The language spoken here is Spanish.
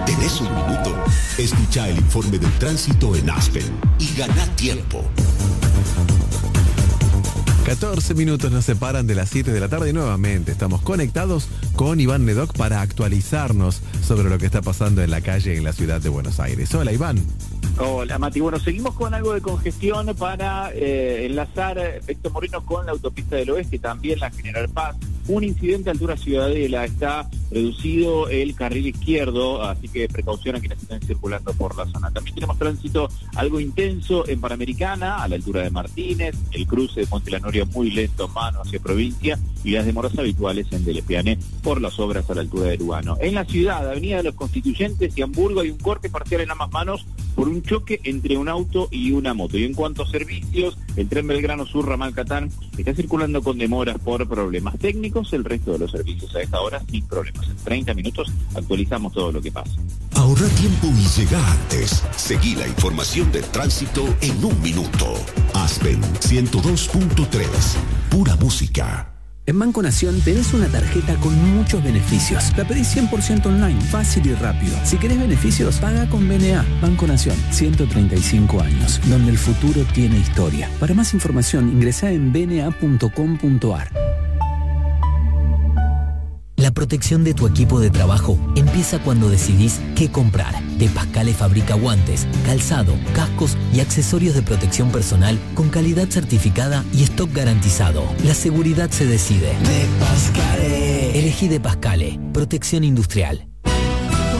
¿Tenés un minuto? Escucha el informe del tránsito en Aspen y gana tiempo. 14 minutos nos separan de las 7 de la tarde y nuevamente estamos conectados con Iván Nedoc para actualizarnos sobre lo que está pasando en la calle en la ciudad de Buenos Aires. Hola, Iván. Hola, Mati. Bueno, seguimos con algo de congestión para enlazar Héctor Moreno con la autopista del Oeste, también la General Paz. Un incidente a altura Ciudadela, está reducido el carril izquierdo, así que precaución a quienes estén circulando por la zona. También tenemos tránsito algo intenso en Panamericana, a la altura de Martínez, el cruce de Puente La Noria muy lento, mano hacia provincia, y las demoras habituales en Delepiane por las obras a la altura de Lugano. En la ciudad, Avenida de los Constituyentes y Hamburgo, hay un corte parcial en ambas manos por un choque entre un auto y una moto. Y en cuanto a servicios, el tren Belgrano Sur Ramal Catán está circulando con demoras por problemas técnicos, el resto de los servicios a esta hora sin problemas. En 30 minutos actualizamos todo lo que pasa. Ahorra tiempo y llega antes. Seguí la información del tránsito en un minuto. Aspen 102.3. Pura música. En Banco Nación tenés una tarjeta con muchos beneficios. La pedís 100% online, fácil y rápido. Si querés beneficios, paga con BNA. Banco Nación, 135 años, donde el futuro tiene historia. Para más información, ingresá en bna.com.ar. La protección de tu equipo de trabajo empieza cuando decidís qué comprar. De Pascale fabrica guantes, calzado, cascos y accesorios de protección personal con calidad certificada y stock garantizado. La seguridad se decide. De Pascale. Elegí De Pascale. Protección industrial.